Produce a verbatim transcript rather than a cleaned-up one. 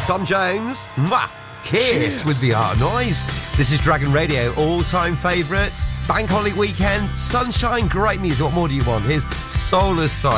Tom Jones. Mwah. Kiss Cheers. With the art noise. This is Dragon Radio, all-time favourites. Bank holiday weekend, sunshine, great music. What more do you want? Here's Solar Side.